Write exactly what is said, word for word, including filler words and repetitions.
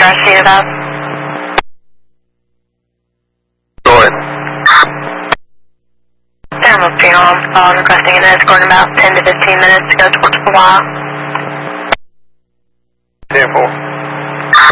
address seated up. Sorry. Paramount Funeral Home call requesting an escort in about ten to fifteen minutes to go towards the wild. ten four.